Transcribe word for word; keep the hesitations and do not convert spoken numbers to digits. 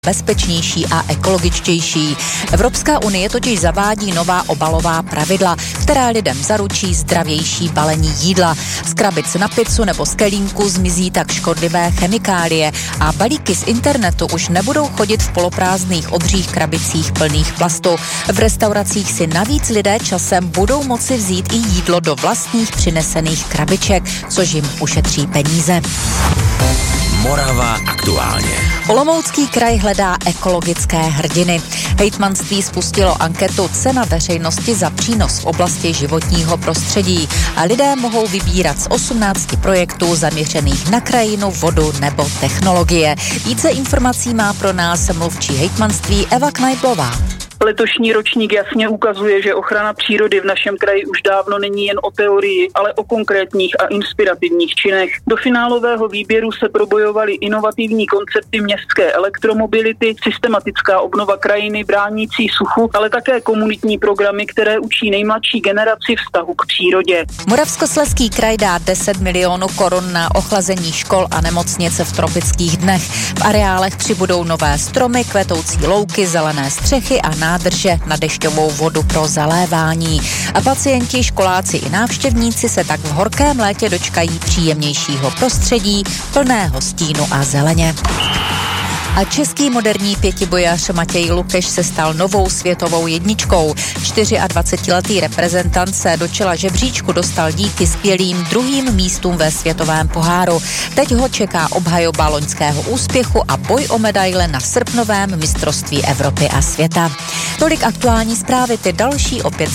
bezpečnější a ekologičtější. Evropská unie totiž zavádí nová obalová pravidla, která lidem zaručí zdravější balení jídla. Z krabic na pizzu nebo z kelímku zmizí tak škodlivé chemikálie a balíky z internetu už nebudou chodit v poloprázdných obřích krabicích plných plastu. V restauracích si navíc lidé časem budou moci vzít i jídlo do vlastních přinesených krabiček, což jim ušetří peníze. Morava aktuálně. Olomoucký kraj hledá ekologické hrdiny. Hejtmanství spustilo anketu Cena veřejnosti za přínos v oblasti životního prostředí a lidé mohou vybírat z osmnácti projektů zaměřených na krajinu, vodu nebo technologie. Více informací má pro nás mluvčí hejtmanství Eva Knajblová. Letošní ročník jasně ukazuje, že ochrana přírody v našem kraji už dávno není jen o teorii, ale o konkrétních a inspirativních činech. Do finálového výběru se probojovaly inovativní koncepty městské elektromobility, systematická obnova krajiny bránící suchu, ale také komunitní programy, které učí nejmladší generaci vztahu k přírodě. Moravskoslezský kraj dá deset milionů korun na ochlazení škol a nemocnice v tropických dnech. V areálech přibudou nové stromy, kvetoucí louky, zelené střechy a nádrže na dešťovou vodu pro zalévání. A pacienti, školáci i návštěvníci se tak v horkém létě dočkají příjemnějšího prostředí, plného stínu a zeleně. A český moderní pětibojař Matěj Lukeš se stal novou světovou jedničkou. dvacetičtyřletý reprezentant se do čela žebříčku dostal díky skvělým druhým místům ve světovém poháru. Teď ho čeká obhajoba loňského úspěchu a boj o medaile na srpnovém mistrovství Evropy a světa. Tolik aktuální zprávy, ty další opět